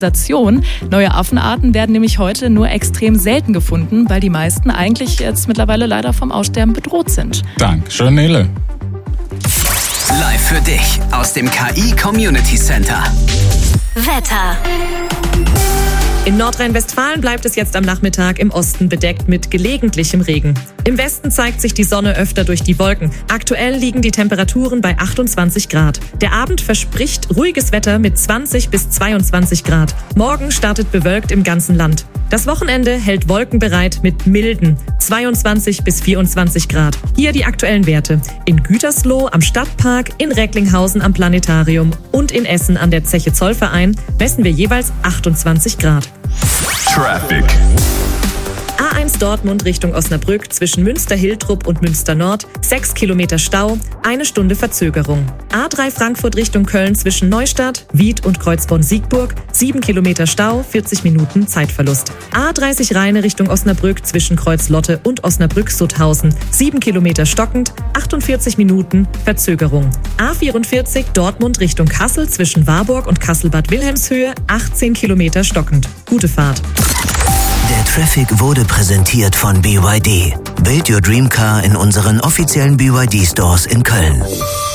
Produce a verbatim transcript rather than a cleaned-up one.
Neue Affenarten werden nämlich heute nur extrem selten gefunden, weil die meisten eigentlich jetzt mittlerweile leider vom Aussterben bedroht sind. Dankeschön, Nele. Live für dich aus dem K I Community Center. Wetter. In Nordrhein-Westfalen bleibt es jetzt am Nachmittag im Osten bedeckt mit gelegentlichem Regen. Im Westen zeigt sich die Sonne öfter durch die Wolken. Aktuell liegen die Temperaturen bei achtundzwanzig Grad. Der Abend verspricht ruhiges Wetter mit zwanzig bis zweiundzwanzig Grad. Morgen startet bewölkt im ganzen Land. Das Wochenende hält wolkenbereit mit milden zweiundzwanzig bis vierundzwanzig Grad. Hier die aktuellen Werte. In Gütersloh am Stadtpark, in Recklinghausen am Planetarium und in Essen an der Zeche Zollverein messen wir jeweils achtundzwanzig Grad. Traffic. A eins Dortmund Richtung Osnabrück zwischen Münster-Hiltrup und Münster-Nord, sechs Kilometer Stau, eine Stunde Verzögerung. A drei Frankfurt Richtung Köln zwischen Neustadt, Wied und Kreuzborn-Siegburg, sieben Kilometer Stau, vierzig Minuten Zeitverlust. A dreißig Rheine Richtung Osnabrück zwischen Kreuzlotte und Osnabrück-Sutthausen, sieben Kilometer stockend, achtundvierzig Minuten Verzögerung. A vierundvierzig Dortmund Richtung Kassel zwischen Warburg und Kassel-Bad Wilhelmshöhe, achtzehn Kilometer stockend. Gute Fahrt. Der Traffic wurde präsentiert von B Y D. Build your dream car in unseren offiziellen B Y D Stores in Köln.